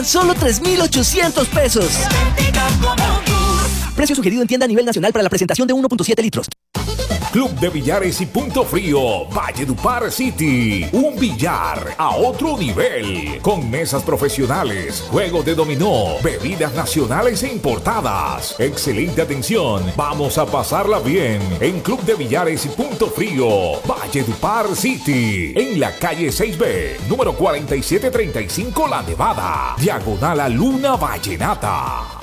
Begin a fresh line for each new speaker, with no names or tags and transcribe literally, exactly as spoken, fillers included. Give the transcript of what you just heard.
Solo tres mil ochocientos pesos. Precio sugerido en tienda a nivel nacional para la presentación de uno punto siete litros.
Club de Billares y Punto Frío, Valledupar City. Un billar a otro nivel. Con mesas profesionales, juego de dominó, bebidas nacionales e importadas. Excelente atención. Vamos a pasarla bien en Club de Billares y Punto Frío, Valledupar City. En la calle seis B, número cuarenta y siete treinta y cinco La Nevada. Diagonal a Luna Vallenata.